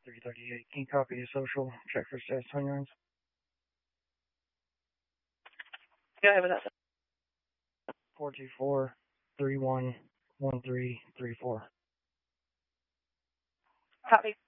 338. Can you copy your social? Check for status on your end. Go ahead with that. 424-311334. Copy.